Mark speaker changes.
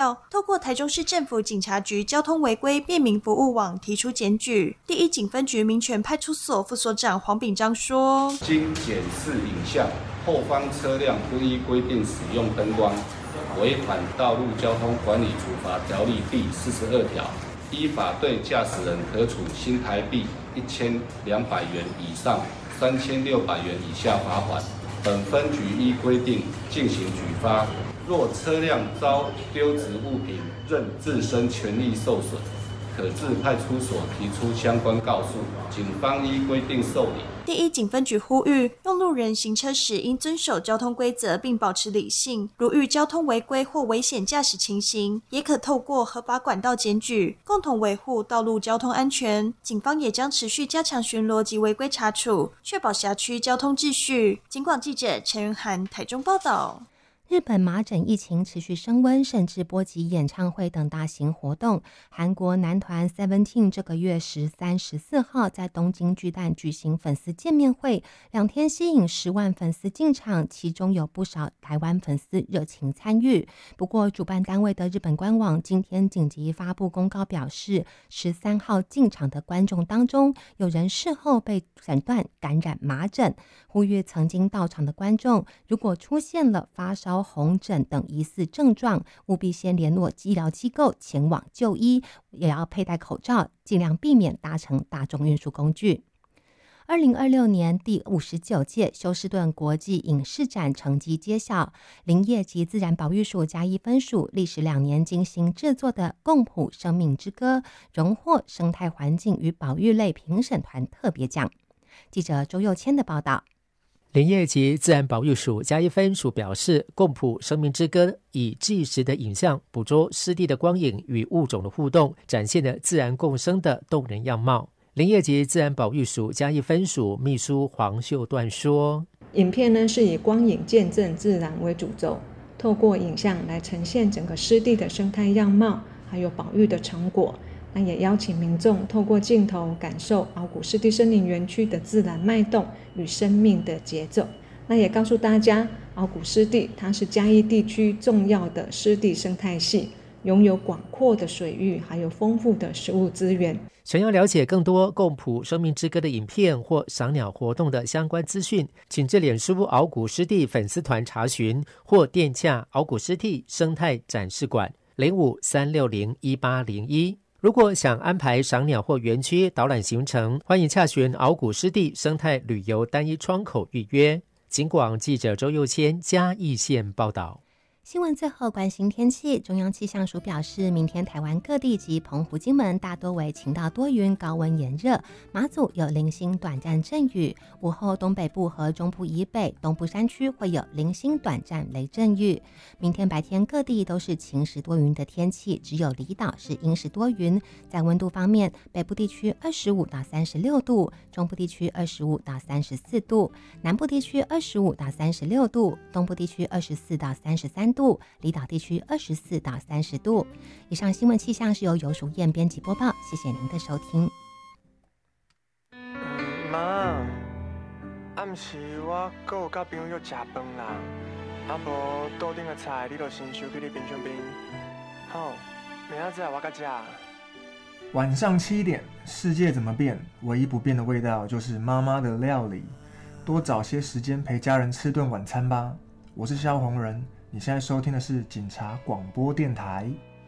Speaker 1: 料，透过台中市政府警察局交通违规便民服务网提出检举。第一警分局民权派出所副所长黄秉章说，
Speaker 2: 经检视影像，后方车辆不依规定使用灯光，违反道路交通管理处罚条例第42条，依法对驾驶人可处新台币1200元以上3600元以下罚款。本分局依规定进行举发，若车辆遭丢掷物品，认自身权利受损，可至派出所提出相关告诉，警方依规定受理。
Speaker 1: 第一警分局呼吁，用路人行车时应遵守交通规则并保持理性，如遇交通违规或危险驾驶情形，也可透过合法管道检举，共同维护道路交通安全。警方也将持续加强巡逻及违规查处，确保辖区交通秩序。警广记者陈云涵台中报道。
Speaker 3: 日本麻疹疫情持续升温，甚至波及演唱会等大型活动。韩国男团 Seventeen 这个月13、14号在东京巨蛋举行粉丝见面会，2天吸引10万粉丝进场，其中有不少台湾粉丝热情参与。不过，主办单位的日本官网今天紧急发布公告表示，13号进场的观众当中，有人事后被诊断感染麻疹，呼吁曾经到场的观众，如果出现了发烧、红疹等疑似症状，务必先联络医疗机构前往就医，也要佩戴口罩，尽量避免搭乘大众运输工具。2026年第59届休斯顿国际影视展成绩揭晓，林业及自然保育署嘉义分署历时2年精心制作的《共谱生命之歌》荣获生态环境与保育类评审团特别奖。记者周佑谦的报道。
Speaker 4: 林业及自然保育署嘉义分署表示，共谱生命之歌以纪实的影像捕捉湿地的光影与物种的互动，展现了自然共生的动人样貌。林业及自然保育署嘉义分署秘书黄秀段说，
Speaker 5: 影片呢是以光影见证自然为主轴，透过影像来呈现整个湿地的生态样貌，还有保育的成果。那也邀请民众透过镜头感受鳌谷湿地森林园区的自然脉动与生命的节奏。那也告诉大家，鳌谷湿地它是嘉义地区重要的湿地生态系，拥有广阔的水域，还有丰富的食物资源。
Speaker 4: 想要了解更多共谱生命之歌的影片或赏鸟活动的相关资讯，请至脸书鳌谷湿地粉丝团查询，或电洽鳌谷湿地生态展示馆05-360-1801。如果想安排赏鸟或园区导览行程，欢迎洽询鳌谷湿地生态旅游单一窗口预约。警广记者周佑谦嘉义县报道。
Speaker 3: 新闻最后关心天气，中央气象署表示，明天台湾各地及澎湖、金门大多为晴到多云，高温炎热，马祖有零星短暂阵雨，午后东北部和中部以北、东部山区会有零星短暂雷阵雨。明天白天各地都是晴时多云的天气，只有离岛是阴时多云。在温度方面，北部地区25到36度，中部地区25到34度，南部地区25到36度，东部地区24到33度，离岛地区24到30度。以上新闻气象是由游淑燕编辑播报，谢谢您的收听。
Speaker 6: 妈，暗时我还有甲朋友约吃饭啦，无桌顶的菜你就先收去你冰箱边。好，明仔载我甲食。
Speaker 7: 晚上7点，世界怎么变？唯一不变的味道就是妈妈的料理。多找些时间陪家人吃顿晚餐吧。我是萧红人。你现在收听的是警察广播电台。